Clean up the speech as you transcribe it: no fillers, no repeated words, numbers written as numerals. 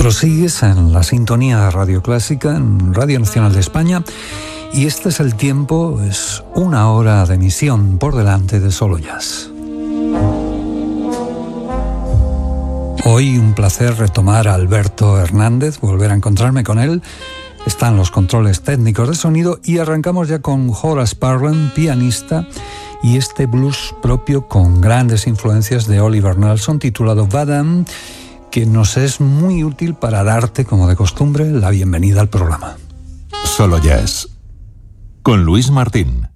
Prosigues en la sintonía de Radio Clásica, en Radio Nacional de España, y este es el tiempo, es 1 hora de emisión por delante de Solo Jazz. Hoy un placer retomar a Alberto Hernández, volver a encontrarme con él. Están los controles técnicos de sonido y arrancamos ya con Horace Parlan, pianista, y este blues propio con grandes influencias de Oliver Nelson titulado Vadam, que nos es muy útil para darte, como de costumbre, la bienvenida al programa. Solo Jazz, con Luis Martín.